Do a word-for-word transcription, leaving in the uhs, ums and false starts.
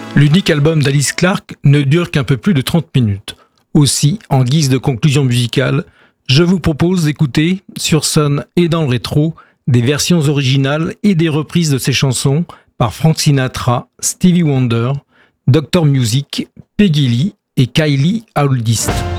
L'unique album d'Alice Clark ne dure qu'un peu plus de trente minutes. Aussi, en guise de conclusion musicale, je vous propose d'écouter, sur Sun et dans le rétro, des versions originales et des reprises de ses chansons par Frank Sinatra, Stevie Wonder, docteur Music, Peggy Lee et Kylie Auldist.